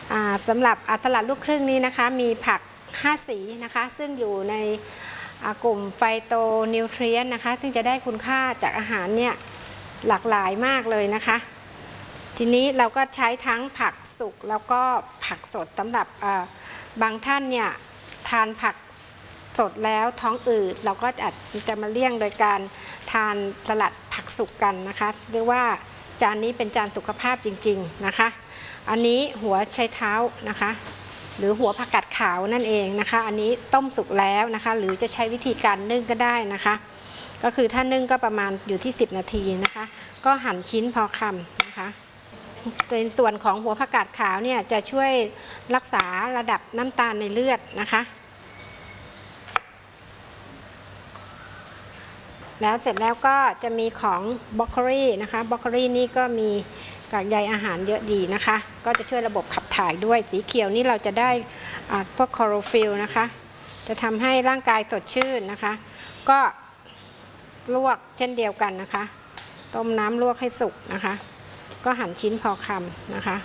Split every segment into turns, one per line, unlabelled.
สำหรับตลาดลูกครึ่งนี้นะคะมีผัก5สีนะคะซึ่งอยู่ในกลุ่มไฟโตนิวทรียนนะคะซึ่งจะได้คุณค่าจากอาหารเนี่ยหลากหลายมากเลยนะคะทีนี้เราก็ใช้ทั้งผักสุกแล้วก็ผักสดสำหรับบางท่านเนี่ยทานผักสดแล้วท้องอืดเราก็จะมาเลี่ยงโดยการทานสลัดผักสุกกันนะคะเรียกว่าจานนี้เป็นจานสุขภาพจริงๆนะคะอันนี้หัวไชเท้านะคะหรือหัวผักกาดขาวนั่นเองนะคะอันนี้ต้มสุกแล้วนะคะหรือจะใช้วิธีการนึ่งก็ได้นะคะก็คือถ้านึ่งก็ประมาณอยู่ที่10 นาทีนะคะก็หั่นชิ้นพอคำนะคะในส่วนของหัวผักกาดขาวเนี่ยจะช่วยรักษาระดับน้ำตาลในเลือดนะคะแล้วเสร็จแล้วก็จะมีของบรอกโคลีนะคะบรอกโคลีนี่ก็มีกากใยอาหารเยอะดีนะคะก็จะช่วยระบบขับถ่ายด้วยสีเขียวนี่เราจะได้พวกคลอโรฟิลนะคะจะทำให้ร่างกายสดชื่นนะคะก็ลวกเช่นเดียวกันนะคะต้มน้ำลวกให้สุกนะคะก็หั่นชิ้นพอคำนะคะ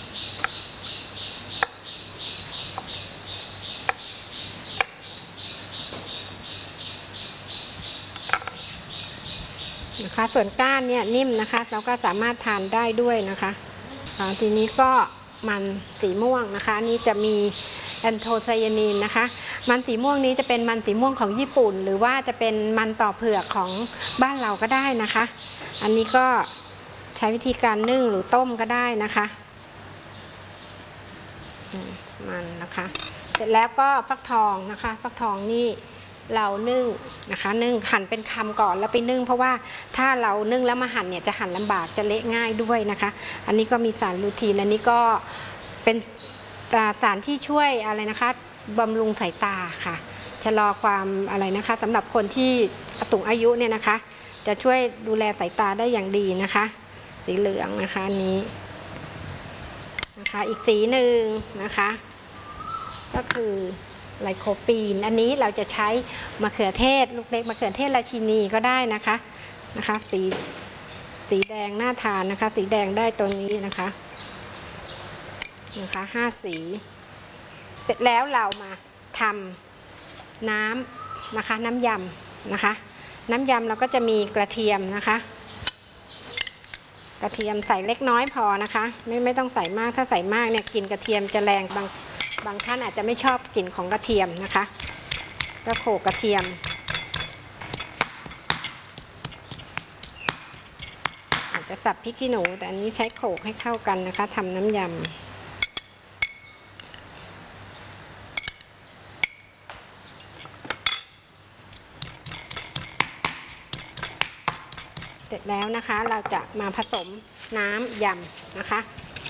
ส่วนก้านเนี่ยนิ่มนะคะเราก็สามารถทานได้ด้วยนะคะทีนี้ก็มันสีม่วงนะคะนี่จะมีแอนโทไซยานินนะคะมันสีม่วงนี้จะเป็นมันสีม่วงของญี่ปุ่นหรือว่าจะเป็นมันต่อเผือกของบ้านเราก็ได้นะคะอันนี้ก็ใช้วิธีการนึ่งหรือต้มก็ได้นะคะมันนะคะเสร็จแล้วก็ฟักทองนะคะฟักทองนี่เรานึ่งนะคะนึ่งหั่นเป็นคำก่อนแล้วไปนึ่งเพราะว่าถ้าเรานึ่งแล้วมาหั่นเนี่ยจะหั่นลำบากจะเละง่ายด้วยนะคะอันนี้ก็มีสารลูทีนอันนี้ก็เป็นสารที่ช่วยอะไรนะคะบำรุงสายตาค่ะชะลอความอะไรนะคะสำหรับคนที่สูงอายุเนี่ยนะคะจะช่วยดูแลสายตาได้อย่างดีนะคะสีเหลืองนะคะนี้นะคะอีกสีหนึ่งนะคะก็คือไลโคปีนอันนี้เราจะใช้มะเขือเทศลูกเล็กมะเขือเทศราชินีก็ได้นะคะสีแดงน่าทานนะคะสีแดงได้ตัวนี้นะคะ5 สีเสร็จแล้วเรามาทำน้ำนะคะน้ำยำนะคะน้ำยำเราก็จะมีกระเทียมนะคะกระเทียมใส่เล็กน้อยพอนะคะไม่ต้องใส่มากถ้าใส่มากเนี่ยกลิ่นกระเทียมจะแรงบางท่านอาจจะไม่ชอบกลิ่นของกระเทียมนะคะก็โขลกกระเทียมอาจจะสับพริกขี้หนูแต่อันนี้ใช้โขลกให้เข้ากันนะคะทำน้ำยำเสร็จแล้วนะคะเราจะมาผสมน้ำยำนะคะ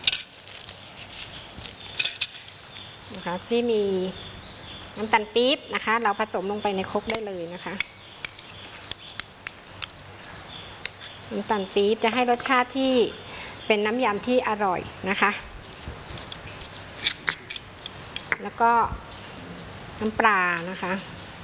ที่มีน้ำตาลปี๊บนะคะเราผสมลงไปในครกได้เลยนะคะน้ำตาลปี๊บจะให้รสชาติที่เป็นน้ำยำที่อร่อยนะคะแล้วก็น้ำปลานะคะ